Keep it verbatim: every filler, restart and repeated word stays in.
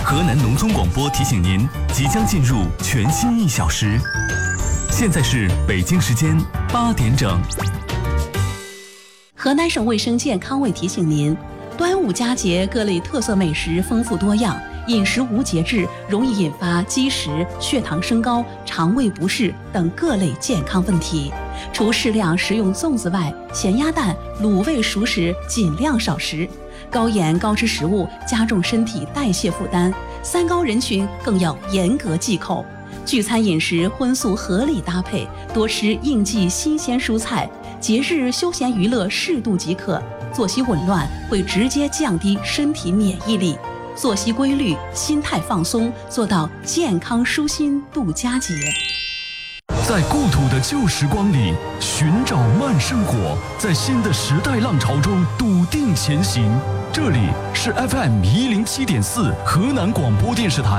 河南农村广播提醒您，即将进入全新一小时。现在是北京时间八点整。 河南省卫生健康委提醒您，端午佳节各类特色美食丰富多样，饮食无节制容易引发积食、血糖升高、肠胃不适等各类健康问题。除适量食用粽子外，咸鸭蛋、卤味熟食尽量少食。高盐高脂食物加重身体代谢负担，三高人群更要严格忌口。聚餐饮食荤素合理搭配，多吃应季新鲜蔬菜，节日休闲娱乐适度即可。作息紊乱会直接降低身体免疫力，作息规律，心态放松，做到健康舒心度佳节。 在故土的旧时光里寻找慢生活，在新的时代浪潮中笃定前行。这里是 F M 一零七点四河南广播电视台。